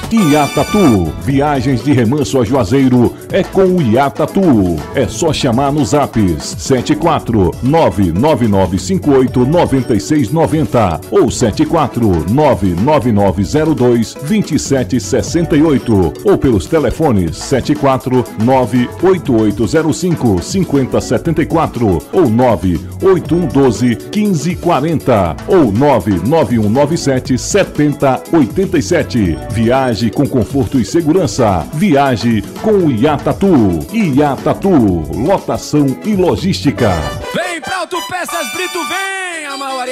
Iatatu, viagens de Remanso a Juazeiro é com o Iatatu. É só chamar no Zaps 74999589690 ou 74999022768 ou pelos telefones 74988055074 ou 981121540 ou 991977087. Viagem com conforto e segurança. Viaje com o Iatatu. Iatatu, lotação e logística. Vem pra Autopeças Brito, vem, Amauari.